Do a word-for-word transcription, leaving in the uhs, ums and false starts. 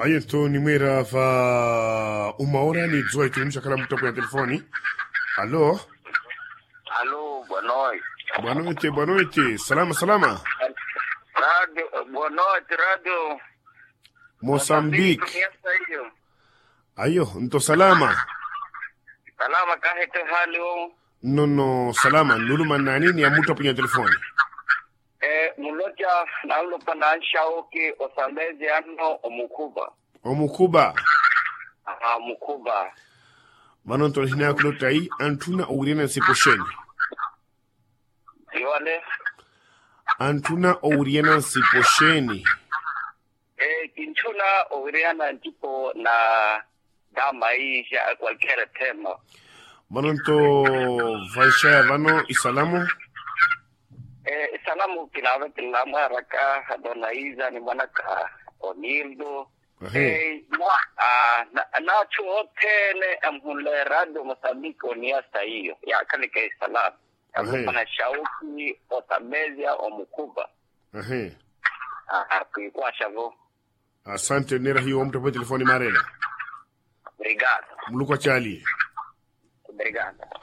Aí então nimera fa uma hora ni dzoi tunisha kala mtu kwa telefoni. Allo? Allo, boa noite. Boa noite, boa noite. Salama, salama. Radio, boa noite, radio. Moçambique. Ayo, nto salama. Salama kahete halo. No no salama, nuluma na nini ya mtu kwenye telefoni. Eh, muloja na ulo panansha oke osambeze ano omukuba. Omukuba. Aha, mukuba. Mano nto hina kulota hii antuna urina siposheni. Yole? Antuna urina siposheni. Eh, kinchuna uriana tipo na dama hii ya cualquier tema. Mano nto vaisha vano isalamu. Eh, salamu kinawe kilamu haraka Adonaiza ni manaka Onildo. Eh, na ah na na chuotene amhule radio Mozambique oniasta hiyo. Ya kalike salamu. Amfana shauki otamezia omukuba. Ehe. Ah, kwa shavo. Asante nera hiyo mtu kwa telefoni marela. Obrigado. Muluko chali. Obrigado.